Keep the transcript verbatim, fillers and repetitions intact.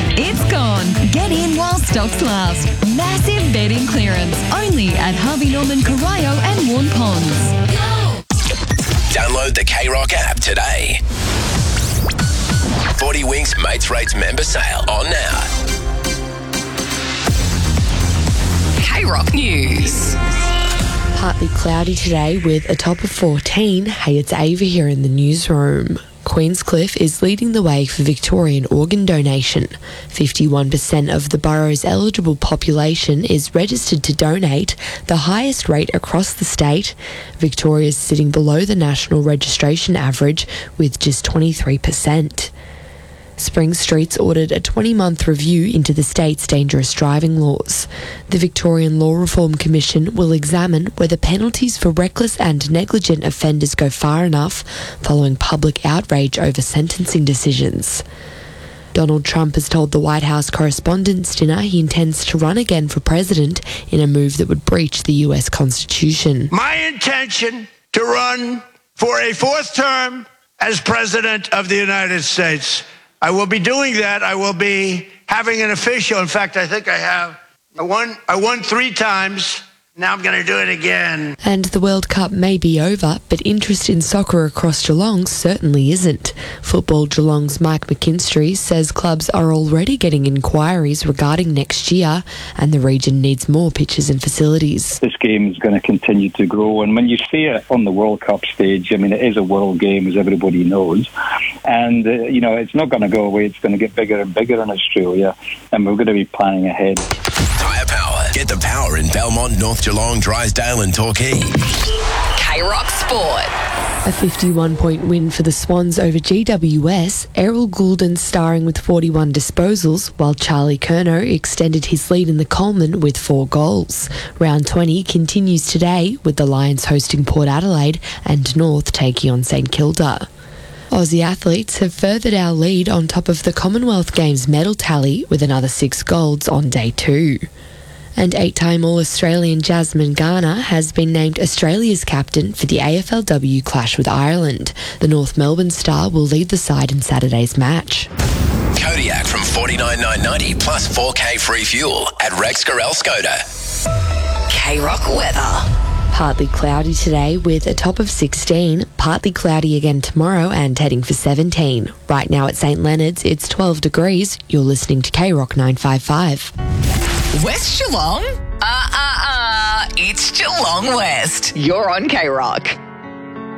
It's gone. Get in while stocks last. Massive bedding clearance. Only at Harvey Norman, Corio and Warn Ponds. Download the K-Rock app today. forty Winks Mates Rates member sale on now. K-Rock News. Partly cloudy today with a top of fourteen. Hey, it's Ava here in the newsroom. Queenscliff is leading the way for Victorian organ donation. fifty-one percent of the borough's eligible population is registered to donate, the highest rate across the state. Victoria's sitting below the national registration average with just twenty-three percent. Spring Street's ordered a twenty-month review into the state's dangerous driving laws. The Victorian Law Reform Commission will examine whether penalties for reckless and negligent offenders go far enough following public outrage over sentencing decisions. Donald Trump has told the White House Correspondents' Dinner he intends to run again for president in a move that would breach the U S Constitution. My intention to run for a fourth term as president of the United States. I will be doing that. I will be having an official. In fact, I think I have. I won, I won three times. Now I'm going to do it again. And the World Cup may be over, but interest in soccer across Geelong certainly isn't. Football Geelong's Mike McKinstry says clubs are already getting inquiries regarding next year, and the region needs more pitches and facilities. This game is going to continue to grow, and when you see it on the World Cup stage, I mean, it is a world game, as everybody knows, and, uh, you know, it's not going to go away. It's going to get bigger and bigger in Australia, and we're going to be planning ahead. Tyre Power. Get the power in Belmont, North Geelong, Drysdale and Torquay. K-Rock Sport. A fifty-one point win for the Swans over G W S. Errol Goulden starring with forty-one disposals, while Charlie Curnow extended his lead in the Coleman with four goals. Round twenty continues today with the Lions hosting Port Adelaide and North taking on St Kilda. Aussie athletes have furthered our lead on top of the Commonwealth Games medal tally with another six golds on day two. And eight-time All-Australian Jasmine Garner has been named Australia's captain for the A F L W clash with Ireland. The North Melbourne star will lead the side in Saturday's match. Kodiak from forty-nine nine ninety plus four K free fuel at Rex Gorel Skoda. K-Rock weather. Partly cloudy today with a top of sixteen, partly cloudy again tomorrow and heading for seventeen. Right now at St Leonard's, it's twelve degrees. You're listening to K-Rock nine five five. West Geelong? Uh, uh, uh, it's Geelong West. You're on K-Rock.